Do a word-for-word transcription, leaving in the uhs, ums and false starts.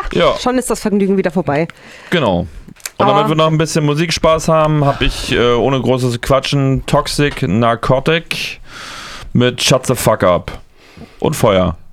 Ja. Schon ist das Vergnügen wieder vorbei. Genau. Und Aber damit wir noch ein bisschen Musikspaß haben, habe ich äh, ohne großes Quatschen Toxic Narcotic mit Shut the Fuck Up und Feuer.